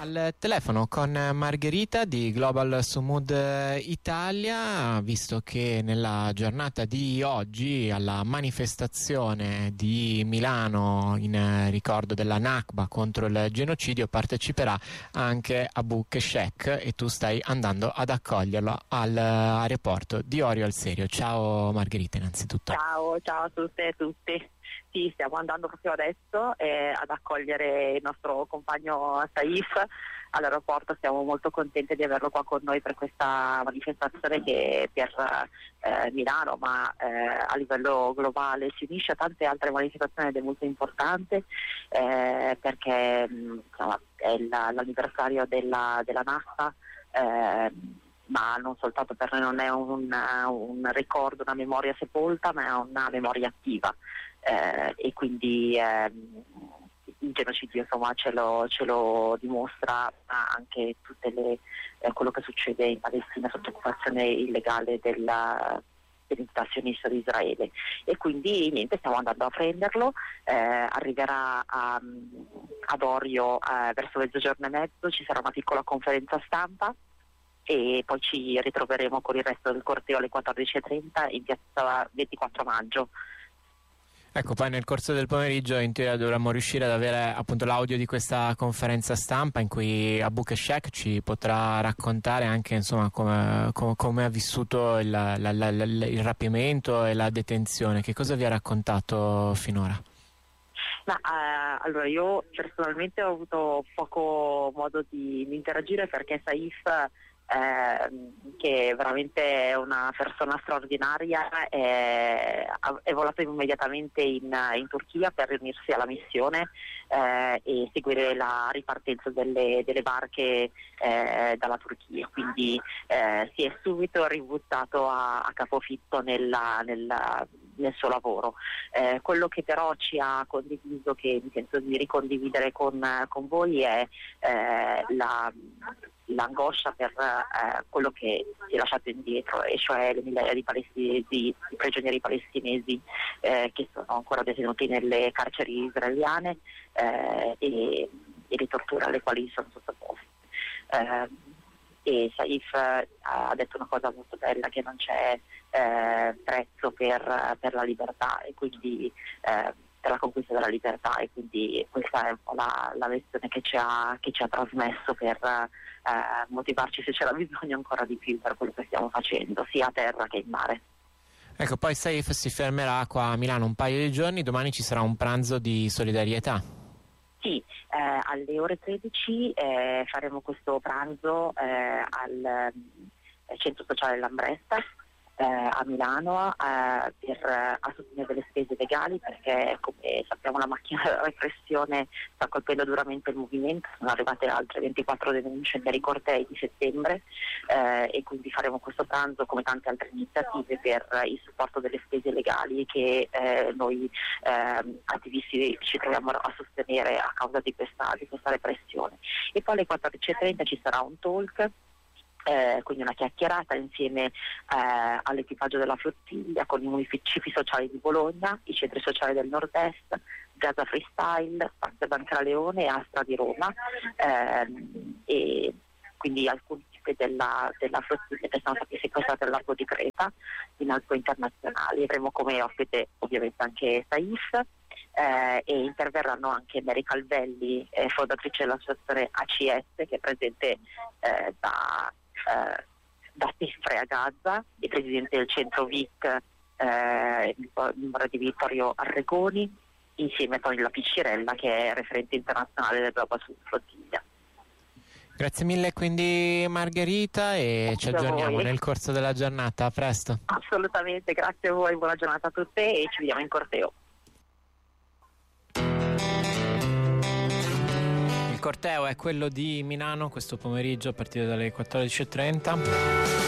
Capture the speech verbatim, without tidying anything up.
Al telefono con Margherita di Global Sumud Italia, visto che nella giornata di oggi alla manifestazione di Milano in ricordo della Nakba contro il genocidio parteciperà anche Abu Keshek e tu stai andando ad accoglierlo all'aeroporto di Orio al Serio. Ciao Margherita, innanzitutto. Ciao, ciao a tutte e tutti. Sì, stiamo andando proprio adesso eh, ad accogliere il nostro compagno Saif all'aeroporto. Siamo molto contenti di averlo qua con noi per questa manifestazione che per eh, Milano, ma eh, a livello globale si unisce a tante altre manifestazioni ed è molto importante eh, perché mh, insomma, è la, l'anniversario della, della Nakba. Eh, ma non soltanto per noi non è un, un ricordo, una memoria sepolta, ma è una memoria attiva eh, e quindi eh, il genocidio insomma ce lo, ce lo dimostra, ma anche tutte le, eh, quello che succede in Palestina sotto occupazione illegale della dell'entità sionista di Israele, e quindi niente, stiamo andando a prenderlo, eh, arriverà a, ad Orio eh, verso mezzogiorno e mezzo, ci sarà una piccola conferenza stampa e poi ci ritroveremo con il resto del corteo alle quattordici e trenta in piazza ventiquattro maggio. Ecco, poi nel corso del pomeriggio in teoria dovremmo riuscire ad avere appunto l'audio di questa conferenza stampa in cui Abu Keshek ci potrà raccontare anche insomma come, come, come ha vissuto il, la, la, la, il rapimento e la detenzione. Che cosa vi ha raccontato finora? Ma, eh, allora io personalmente ho avuto poco modo di, di interagire perché Saif Eh, che veramente è una persona straordinaria, è, è volato immediatamente in, in Turchia per riunirsi alla missione eh, e seguire la ripartenza delle, delle barche eh, dalla Turchia, quindi eh, si è subito ributtato a, a capofitto nella, nella, nel suo lavoro. Eh, quello che però ci ha condiviso, che mi sento di ricondividere con, con voi, è eh, la l'angoscia per eh, quello che si è lasciato indietro, e cioè le migliaia di palestinesi, di prigionieri palestinesi eh, che sono ancora detenuti nelle carceri israeliane eh, e, e le torture alle quali sono sottoposti. Eh, e Saif eh, ha detto una cosa molto bella, che non c'è eh, prezzo per, per la libertà, e quindi eh, per la conquista della libertà, e quindi questa è un po' la, la lezione che ci ha, che ci ha trasmesso per eh, motivarci, se c'era bisogno, ancora di più per quello che stiamo facendo, sia a terra che in mare. Ecco, poi Saif si fermerà qua a Milano un paio di giorni, domani ci sarà un pranzo di solidarietà. Sì, eh, alle ore tredici eh, faremo questo pranzo eh, al eh, centro sociale Lambretta eh, a Milano eh, per eh, a sostenere delle spese legali, perché come sappiamo la macchina della repressione sta colpendo duramente il movimento. Sono arrivate altre ventiquattro denunce per i cortei di settembre eh, e quindi faremo questo pranzo, come tante altre iniziative, per eh, il supporto delle spese legali che eh, noi eh, attivisti ci troviamo a sostenere a causa di questa, di questa repressione. E poi alle quattordici e trenta ci sarà un talk, Eh, quindi una chiacchierata insieme eh, all'equipaggio della flottiglia, con i municipi sociali di Bologna, i centri sociali del nord-est, Gaza Freestyle, Spazio Banca Leone e Astra di Roma, ehm, e quindi alcuni tipi della, della flottiglia che sono stati sequestrati al largo di Creta in acque internazionali. Avremo come ospite ovviamente anche Saif. Eh, e interverranno anche Mary Calvelli, eh, fondatrice dell'associazione A C S, che è presente eh, da, eh, da sempre a Gaza, e presidente del centro V I C, eh, il numero di Vittorio Arregoni, insieme a Tonella Piccirella, che è referente internazionale del Global Sumud Flottiglia. Grazie mille quindi Margherita, e ci aggiorniamo nel corso della giornata. A presto. Assolutamente, grazie a voi, buona giornata a tutte e ci vediamo in corteo. Il corteo è quello di Milano questo pomeriggio a partire dalle quattordici e trenta.